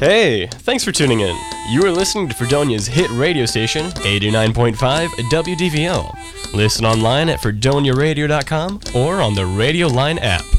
Hey, thanks for tuning in. You are listening to Fredonia's hit radio station, 89.5 WDVL. Listen online at fredoniaradio.com or on the Radio Line app.